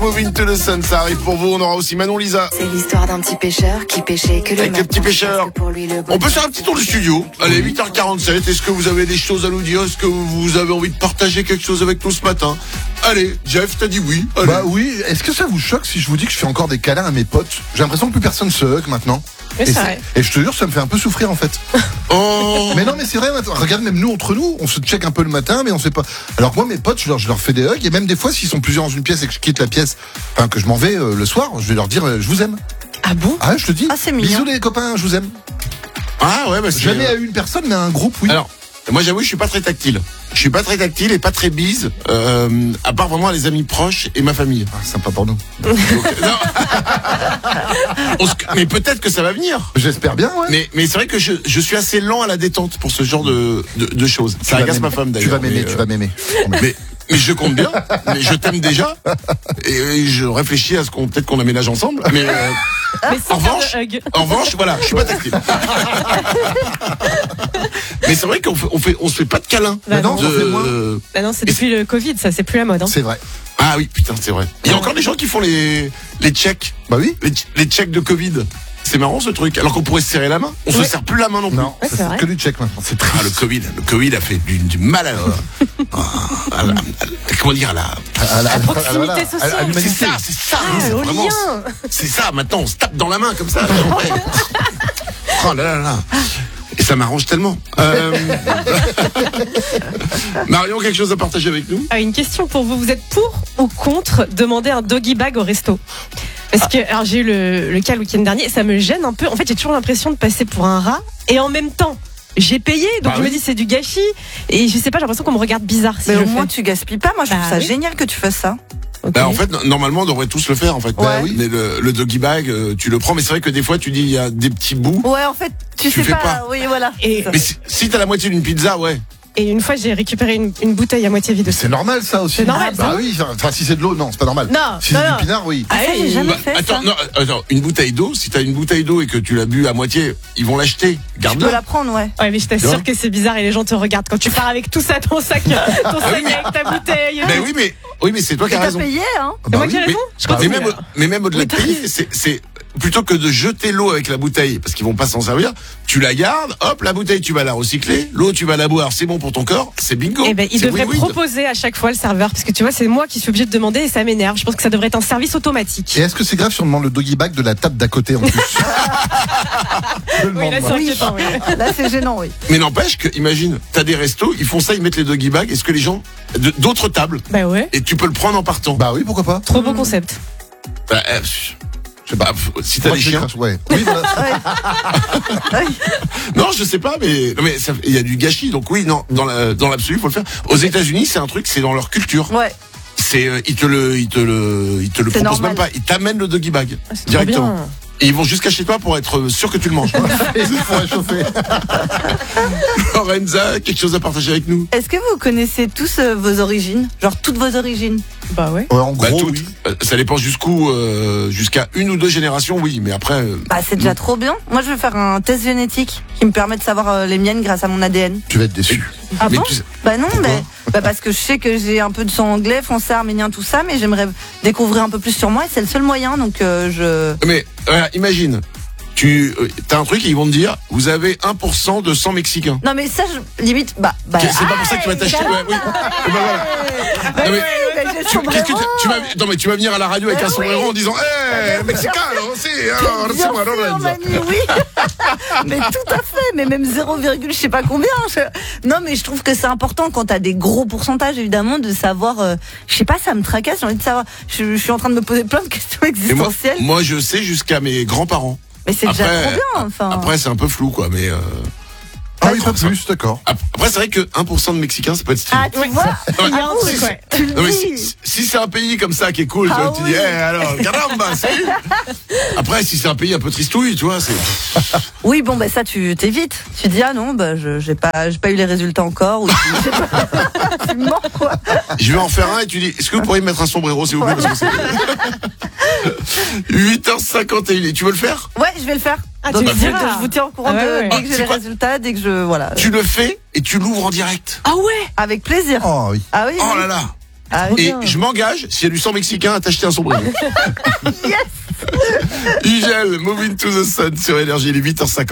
Moving to the Sun, ça arrive pour vous. On aura aussi Manon Lisa. C'est l'histoire d'un petit pêcheur qui pêchait que le Avec matin. le petit pêcheur. Parce que pour lui, le On peut faire un petit tour du studio. Allez, 8h47. Est-ce que vous avez des choses à nous dire? Est-ce que vous avez envie de partager quelque chose avec nous ce matin? Allez, Jeff, t'as dit oui. Allez. Bah oui, est-ce que ça vous choque si je vous dis que je fais encore des câlins à mes potes? J'ai l'impression que plus personne se hug maintenant. Oui, c'est vrai. Et je te jure, ça me fait un peu souffrir en fait. Oh. Mais non, mais c'est vrai, regarde, même nous, entre nous, on se check un peu le matin, mais on sait pas. Alors que moi, mes potes, je leur fais des hugs, et même des fois, s'ils sont plusieurs dans une pièce et que je quitte la pièce, enfin, que je m'en vais le soir, je vais leur dire, je vous aime. Ah bon? Ah, je te dis. Ah, c'est mignon. Bisous les copains, je vous aime. Ah ouais, bah c'est... Jamais à une personne, mais à un groupe, oui. Alors, moi j'avoue, je suis pas très tactile. Je suis pas très tactile et pas très bise, à part vraiment les amis proches et ma famille. Ah, sympa pour nous. Donc, non. Mais peut-être que ça va venir. J'espère bien, ouais. Mais c'est vrai que je suis assez lent à la détente pour ce genre de choses. Ça agace ma femme d'ailleurs. Tu vas m'aimer. Mais je compte bien. Mais je t'aime déjà. Et je réfléchis à ce peut-être qu'on aménage ensemble. Mais sans en faire de hug. revanche, voilà, je suis pas tactile. Mais c'est vrai qu'on se fait pas de câlins. Bah non, on fait moins. Bah non, c'est depuis le Covid, ça, c'est plus la mode. Hein. C'est vrai. Ah oui, putain, c'est vrai. Il y a encore des gens qui font les checks. Bah oui. Les checks de Covid. C'est marrant ce truc. Alors qu'on pourrait se serrer la main. On se serre plus la main non plus. Non, Ouais, ça, c'est vrai. que du check maintenant. C'est triste. Ah, le Covid a fait du mal à comment dire, à la... À proximité sociale. à l'humanité. C'est ça, c'est au vraiment, lien. c'est ça, maintenant on se tape dans la main comme ça. Ouais. Oh là là là. Et ça m'arrange tellement. Marion, quelque chose à partager avec nous? Ah, une question pour vous. Vous êtes pour ou contre demander un doggy bag au resto? Parce que alors, j'ai eu le cas le week-end dernier, ça me gêne un peu. En fait, j'ai toujours l'impression de passer pour un rat et en même temps, j'ai payé, donc je me dis c'est du gâchis. Et je sais pas, j'ai l'impression qu'on me regarde bizarre si Mais je au le moins fais. tu gaspilles pas. Moi je trouve ça oui. génial que tu fasses ça. Ok. Bah, en fait, normalement, on devrait tous le faire, en fait. Ouais. Mais le doggy bag, tu le prends, mais c'est vrai que des fois, tu dis, il y a des petits bouts. Ouais, en fait, tu sais fais pas. pas. Oui, voilà. Et, Mais si t'as la moitié d'une pizza, ouais. et une fois, j'ai récupéré une bouteille à moitié vide. C'est normal ça aussi. C'est normal, Bah ça. oui, enfin si c'est de l'eau, non, c'est pas normal. Non, Si non, c'est non. du pinard, oui. Ah, Ça, j'ai oui. jamais Bah, fait attends, ça. non, attends, une bouteille d'eau, si t'as une bouteille d'eau et que tu l'as bu à moitié, ils vont l'acheter. Tu Garde-la. peux la prendre, ouais. Ouais, mais je Tu vois t'assure que c'est bizarre et les gens te regardent quand tu pars avec tout ça, ton sac avec ta bouteille. Mais oui, mais c'est toi qui Et as t'as raison. payé, hein. C'est moi qui ai Mais, raison. Je mais continue, même, alors. mais même au-delà Oui, de t'as payer, c'est plutôt que de jeter l'eau avec la bouteille, parce qu'ils vont pas s'en servir, tu la gardes, hop, la bouteille, tu vas la recycler, l'eau, tu vas la boire, c'est bon pour ton corps, c'est bingo. Eh ben, il C'est devrait win-win. proposer à chaque fois le serveur, parce que tu vois, c'est moi qui suis obligée de demander et ça m'énerve. Je pense que ça devrait être un service automatique. Et est-ce que c'est grave si on demande le doggy bag de la table d'à côté en plus? Je le Oui, là, demande, c'est moi. inquiétant, oui. Là, c'est gênant, oui. Mais n'empêche que, imagine, t'as des restos, ils font ça, ils mettent les doggy bags, est-ce que les gens, d'autres tables, Bah ouais. et tu peux le prendre en partant? Bah oui, pourquoi pas? Trop beau concept. Bah, je sais pas, si t'as Moi, des je chiens. crache, ouais. Oui, voilà. Non, je sais pas, mais il y a du gâchis, donc oui, non, dans l'absolu, faut le faire. Aux États-Unis, c'est un truc, c'est dans leur culture. Ouais. C'est, ils te le proposent normal. même pas. Ils t'amènent le doggy bag Ah, c'est trop directement. bien. Et ils vont jusqu'à chez toi pour être sûr que tu le manges. Il faut réchauffer. Lorenza, quelque chose à partager avec nous? Est-ce que vous connaissez tous vos origines? Genre toutes vos origines? Bah ouais. Ouais, en Bah, gros, toutes. oui. Ça dépend jusqu'où, jusqu'à une ou deux générations, oui, mais après. Bah, c'est déjà trop bien. Moi, je vais faire un test génétique qui me permet de savoir les miennes grâce à mon ADN. Tu vas être déçu. Ah mais bon? tu sais- Bah non, Pourquoi bah parce que je sais que j'ai un peu de sang anglais, français, arménien, tout ça, mais j'aimerais découvrir un peu plus sur moi et c'est le seul moyen, donc je... Mais imagine, t'as un truc et ils vont te dire, vous avez 1% de sang mexicain. Non mais ça, limite, bah... C'est pas pour ça que tu vas t'acheter. Ouais, oui. Et ben voilà. Non, mais, qu'est-ce que tu vas, non mais tu vas venir à la radio avec un sombrero en disant, mexicain, aussi, Bien sûr, Manu, oui. Mais tout à fait, mais même 0, je sais pas combien. Non, mais je trouve que c'est important quand t'as des gros pourcentages, évidemment, de savoir. Je sais pas, ça me tracasse. J'ai envie de savoir. Je suis en train de me poser plein de questions Et existentielles. moi, je sais jusqu'à mes grands-parents. Mais c'est déjà Après- trop bien. Enfin. Après, c'est un peu flou, quoi, mais. Ah oui, pas plus, d'accord. Après, c'est vrai que 1% de Mexicains, ça peut être stylé. Ah, tu vois. Il y a un Ah, truc, oui, ouais. tu le Non mais dis. si c'est un pays comme ça qui est cool, tu Ah vois, tu dis, oui. alors, caramba, salut. Après, si c'est un pays un peu tristouille, tu vois, c'est. Oui, bon, bah ça, tu t'évites. Tu dis ah non, bah j'ai pas eu les résultats encore. Ou tu mens quoi. Je vais en faire un et tu dis, est-ce que vous pourriez me mettre un sombrero, s'il vous plaît, parce que c'est. 8h51, et tu veux le faire? Ouais, je vais le faire. Ah, Donc, tu le je diras. vous tiens au courant Ah ouais, ouais. dès que Ah, j'ai c'est les quoi résultats, dès que je voilà. Tu le fais et tu l'ouvres en direct. Ah ouais. Avec plaisir. Oh oui. Ah oui. Oh oui. là là. Ah, Et bien. je m'engage, s'il y a du sang mexicain, à t'acheter un sombrero. yes. Igel, Moving to the Sun sur Énergie, il est 8h50.